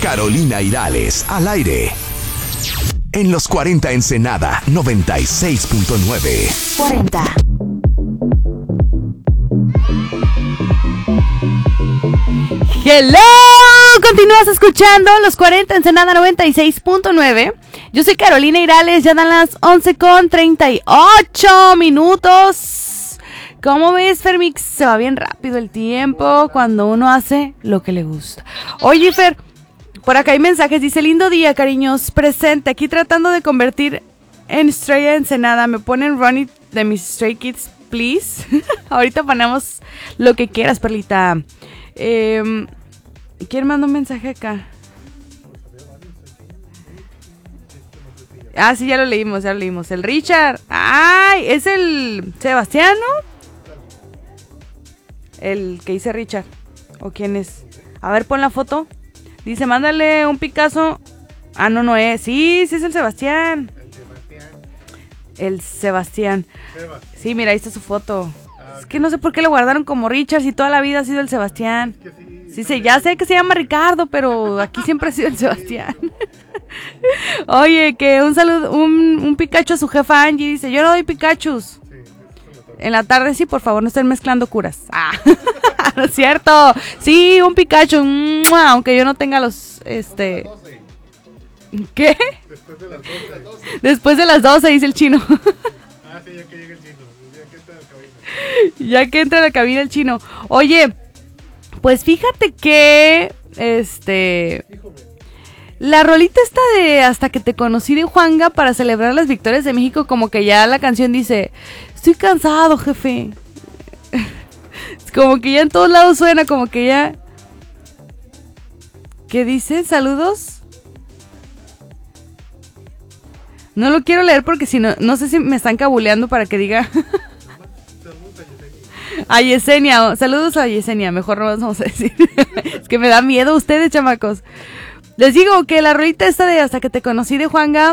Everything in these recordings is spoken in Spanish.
Carolina Irales, al aire. En los 40 Ensenada, 96.9. 40. Hello, continúas escuchando los 40 Ensenada 96.9. Yo soy Carolina Irales, ya dan las 11:38. ¿Cómo ves, Fermix? Se va bien rápido el tiempo cuando uno hace lo que le gusta. Oye, Fer, por acá hay mensajes, dice: lindo día, cariños, presente, aquí tratando de convertir en estrella Ensenada. Me ponen Ronnie de mis Stray Kids, please. Ahorita ponemos lo que quieras, Perlita. ¿Quién mandó un mensaje acá? Ah, sí, ya lo leímos. El Richard. ¡Ay! ¿Es el Sebastián, no? El que dice Richard. ¿O quién es? A ver, pon la foto. Dice, mándale un Picasso. Ah, no es. Sí, es el Sebastián. El Sebastián. Sí, mira, ahí está su foto. Es que no sé por qué lo guardaron como Richard si toda la vida ha sido el Sebastián. Sí, ya sé que se llama Ricardo, pero aquí siempre ha sido el Sebastián. Oye, que un saludo, un Pikachu a su jefa Angie. Dice, yo no doy Pikachus. En la tarde sí, por favor, no estén mezclando curas. Ah, no es cierto. Sí, un Pikachu, aunque yo no tenga los, ¿qué? Después de las 12, dice el chino. Ah, sí, ya que llega el chino. Ya que entra en la cabina. Ya que entra en la cabina el chino. Oye, pues fíjate que, la rolita esta de Hasta que te conocí de Juanga para celebrar las victorias de México, como que ya la canción dice, estoy cansado, jefe. Como que ya en todos lados suena, como que ya... ¿Qué dice? ¿Saludos? No lo quiero leer porque si no, no sé si me están cabuleando para que diga... A Yesenia, saludos a Yesenia, mejor no vamos a decir. Es que me da miedo ustedes, chamacos. Les digo que la rolita esta de Hasta que te conocí de Juanga,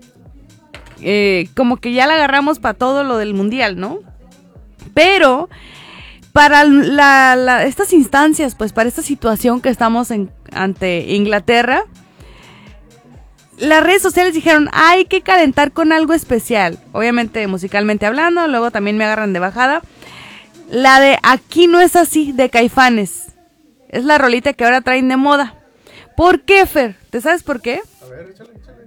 como que ya la agarramos para todo lo del mundial, ¿no? Pero para estas instancias, pues para esta situación que estamos ante Inglaterra, las redes sociales dijeron, hay que calentar con algo especial. Obviamente musicalmente hablando, luego también me agarran de bajada. La de Aquí no es así, de Caifanes. Es la rolita que ahora traen de moda. ¿Por qué, Fer? ¿Te sabes por qué? A ver, échale.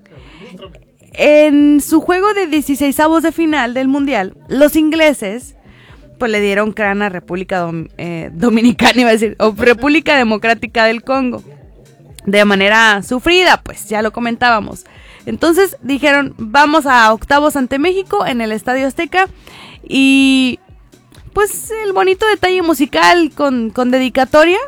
En su juego de 16avos de final del Mundial, los ingleses pues le dieron crana a República Dominicana, iba a decir, o República Democrática del Congo. De manera sufrida, pues ya lo comentábamos. Entonces dijeron, vamos a octavos ante México en el Estadio Azteca. Y pues el bonito detalle musical con dedicatoria.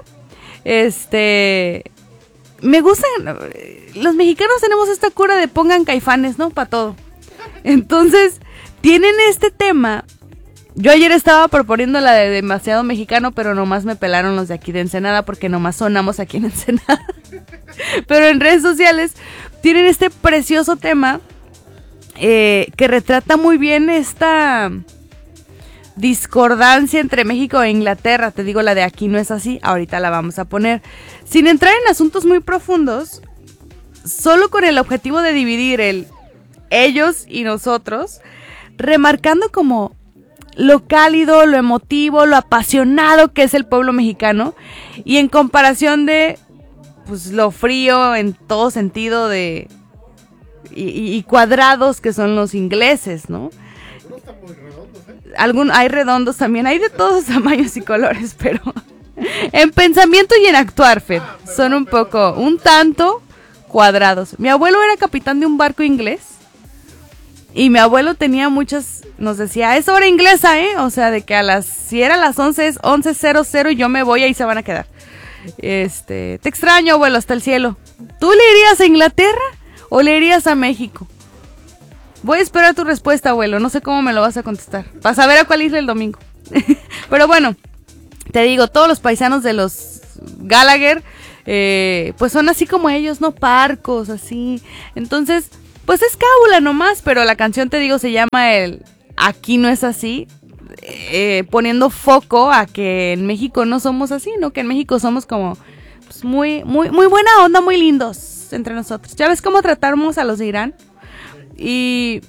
Me gustan, los mexicanos tenemos esta cura de pongan Caifanes, ¿no? Para todo. Entonces, tienen este tema. Yo ayer estaba proponiendo la de Demasiado Mexicano, pero nomás me pelaron los de aquí de Ensenada, porque nomás sonamos aquí en Ensenada. Pero en redes sociales tienen este precioso tema que retrata muy bien esta discordancia entre México e Inglaterra. Te digo, la de Aquí no es así, ahorita la vamos a poner. Sin entrar en asuntos muy profundos, solo con el objetivo de dividir el ellos y nosotros, remarcando como lo cálido, lo emotivo, lo apasionado que es el pueblo mexicano, y en comparación de pues lo frío en todo sentido de y cuadrados que son los ingleses, ¿no? Algunos están muy redondos, ¿eh? Hay redondos también, hay de todos tamaños y colores, pero en pensamiento y en actuar, Fed, son un tanto cuadrados. Mi abuelo era capitán de un barco inglés y mi abuelo tenía nos decía, es hora inglesa, o sea, de que si era las 11 es 11:00 y yo me voy, ahí se van a quedar. Te extraño, abuelo, hasta el cielo. ¿Tú le irías a Inglaterra o le irías a México? Voy a esperar tu respuesta, abuelo. No sé cómo me lo vas a contestar, para saber a cuál isla el domingo. Pero bueno, te digo, todos los paisanos de los Gallagher, pues son así como ellos, ¿no? Parcos, así. Entonces, pues es cábula nomás, pero la canción, te digo, se llama el Aquí no es así, poniendo foco a que en México no somos así, ¿no? Que en México somos como pues, muy buena onda, muy lindos entre nosotros. ¿Ya ves cómo tratamos a los de Irán? Y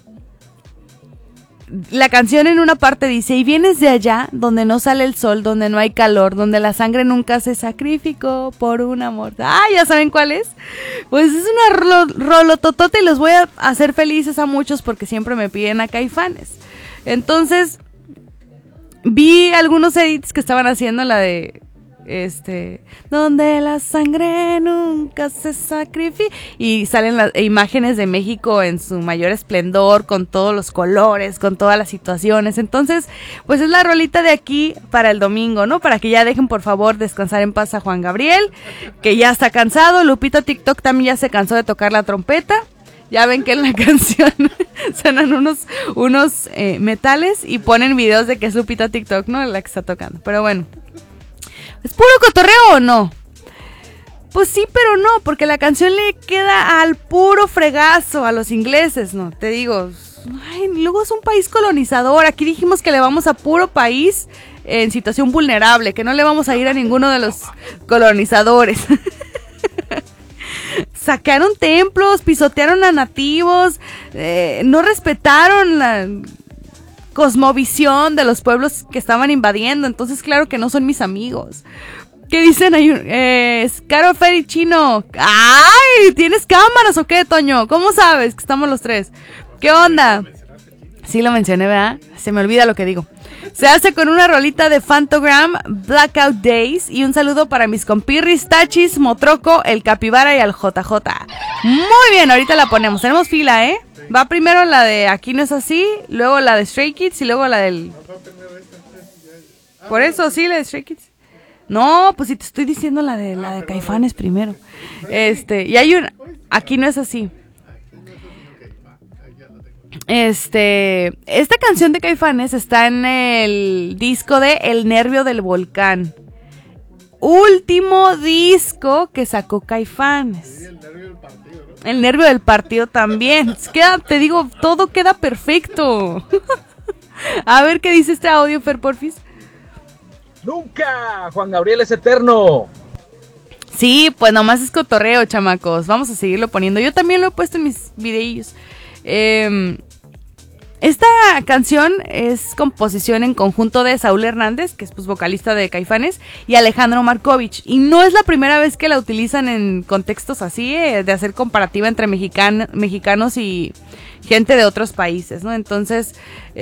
la canción en una parte dice: y vienes de allá donde no sale el sol, donde no hay calor, donde la sangre nunca se sacrificó por un amor. Ah, ¿ya saben cuál es? Pues es una rolototota y los voy a hacer felices a muchos porque siempre me piden a Caifanes. Entonces vi algunos edits que estaban haciendo la de donde la sangre nunca se sacrifica, y salen las imágenes de México en su mayor esplendor, con todos los colores, con todas las situaciones. Entonces, pues es la rolita de aquí para el domingo, ¿no? Para que ya dejen, por favor, descansar en paz a Juan Gabriel, que ya está cansado. Lupita TikTok también ya se cansó de tocar la trompeta. Ya ven que en la canción suenan unos metales y ponen videos de que es Lupita TikTok, ¿no? La que está tocando. Pero bueno, ¿es puro cotorreo o no? Pues sí, pero no, porque la canción le queda al puro fregazo a los ingleses, ¿no? Te digo, ay, luego es un país colonizador. Aquí dijimos que le vamos a puro país en situación vulnerable, que no le vamos a ir a ninguno de los colonizadores. Saquearon templos, pisotearon a nativos, no respetaron la cosmovisión de los pueblos que estaban invadiendo. Entonces, claro que no son mis amigos. ¿Qué dicen ahí? Caro, Fer y Chino. ¡Ay! ¿Tienes cámaras o qué, Toño? ¿Cómo sabes que estamos los tres? ¿Qué onda? Sí lo mencioné, ¿verdad? Se me olvida lo que digo. Se hace con una rolita de Fantogram, Blackout Days. Y un saludo para mis compirris, Tachis, Motroco, el Capibara y al JJ. Muy bien, ahorita la ponemos. Tenemos fila, ¿eh? Va primero la de Aquí no es así, luego la de Stray Kids y luego la del... Por eso, sí, la de Stray Kids. No, pues si te estoy diciendo la de Caifanes primero. Y hay un... Aquí no es así. Esta canción de Caifanes está en el disco de El Nervio del Volcán. Último disco que sacó Caifanes. El Nervio del Partido también. Te digo, todo queda perfecto. A ver qué dice este audio, Fer, porfis. ¡Nunca! Juan Gabriel es eterno. Sí, pues nomás es cotorreo, chamacos. Vamos a seguirlo poniendo. Yo también lo he puesto en mis videillos. Esta canción es composición en conjunto de Saúl Hernández, que es pues vocalista de Caifanes, y Alejandro Markovich. Y no es la primera vez que la utilizan en contextos así, de hacer comparativa entre mexicanos y gente de otros países, ¿no? Entonces,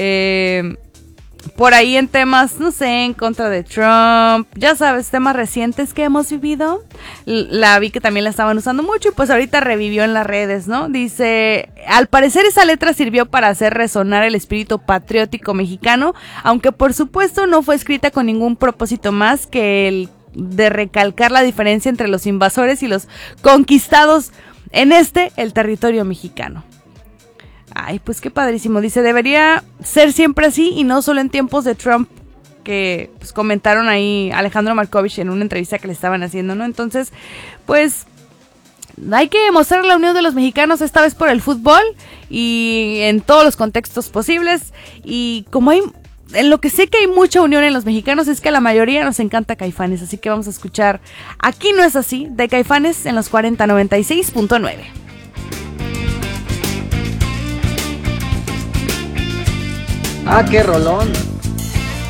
por ahí en temas, no sé, en contra de Trump, ya sabes, temas recientes que hemos vivido, la vi que también la estaban usando mucho y pues ahorita revivió en las redes, ¿no? Dice, al parecer esa letra sirvió para hacer resonar el espíritu patriótico mexicano, aunque por supuesto no fue escrita con ningún propósito más que el de recalcar la diferencia entre los invasores y los conquistados en el territorio mexicano. Ay, pues qué padrísimo. Dice, debería ser siempre así y no solo en tiempos de Trump, que pues comentaron ahí Alejandro Markovich en una entrevista que le estaban haciendo, ¿no? Entonces, pues hay que mostrar la unión de los mexicanos, esta vez por el fútbol y en todos los contextos posibles. Y como en lo que sé que hay mucha unión en los mexicanos es que a la mayoría nos encanta Caifanes, así que vamos a escuchar Aquí no es así, de Caifanes en los 4096.9. Ah, qué rolón.